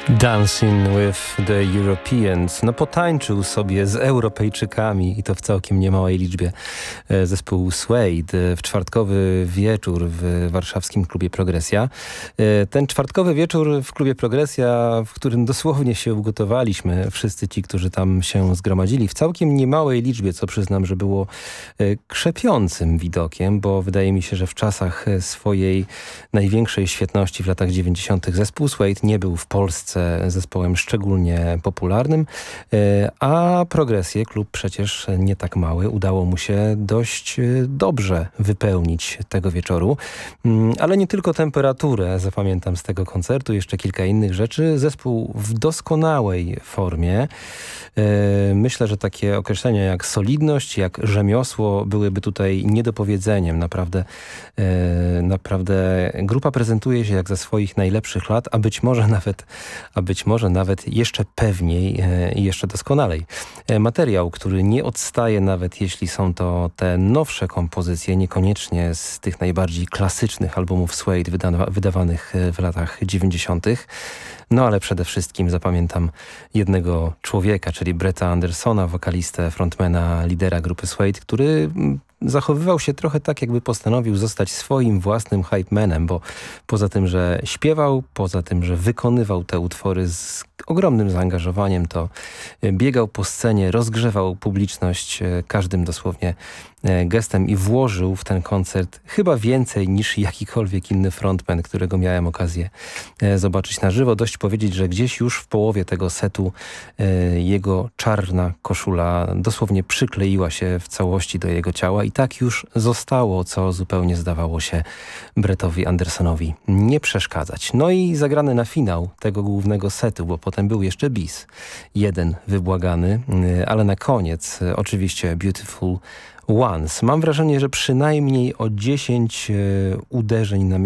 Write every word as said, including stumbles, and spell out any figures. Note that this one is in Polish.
Dancing with the Europeans. No potańczył sobie z Europejczykami i to w całkiem niemałej liczbie. Zespół Suede w czwartkowy wieczór w warszawskim klubie Progresja. Ten czwartkowy wieczór w klubie Progresja, w którym dosłownie się ugotowaliśmy, wszyscy ci, którzy tam się zgromadzili, w całkiem niemałej liczbie, co przyznam, że było krzepiącym widokiem, bo wydaje mi się, że w czasach swojej największej świetności w latach dziewięćdziesiątych zespół Suede nie był w Polsce zespołem szczególnie popularnym, a Progresję, klub przecież nie tak mały, udało mu się dość dobrze wypełnić tego wieczoru. Ale nie tylko temperaturę zapamiętam z tego koncertu, jeszcze kilka innych rzeczy. Zespół w doskonałej formie. Myślę, że takie określenia jak solidność, jak rzemiosło byłyby tutaj niedopowiedzeniem. Naprawdę, naprawdę grupa prezentuje się jak za swoich najlepszych lat, a być może nawet a być może nawet jeszcze pewniej i jeszcze doskonalej. Materiał, który nie odstaje, nawet jeśli są to te nowsze kompozycje, niekoniecznie z tych najbardziej klasycznych albumów Suede wyda- wydawanych w latach dziewięćdziesiątych. No ale przede wszystkim zapamiętam jednego człowieka, czyli Bretta Andersona, wokalistę, frontmana, lidera grupy Suede, który zachowywał się trochę tak, jakby postanowił zostać swoim własnym hypemanem, bo poza tym, że śpiewał, poza tym, że wykonywał te utwory z ogromnym zaangażowaniem, to biegał po scenie, rozgrzewał publiczność każdym dosłownie gestem i włożył w ten koncert chyba więcej niż jakikolwiek inny frontman, którego miałem okazję zobaczyć na żywo. Dość powiedzieć, że gdzieś już w połowie tego setu jego czarna koszula dosłownie przykleiła się w całości do jego ciała i tak już zostało, co zupełnie zdawało się Brettowi Andersonowi nie przeszkadzać. No i zagrany na finał tego głównego setu, bo potem był jeszcze bis. Jeden wybłagany, ale na koniec oczywiście Beautiful Once. Mam wrażenie, że przynajmniej o dziesięć uderzeń na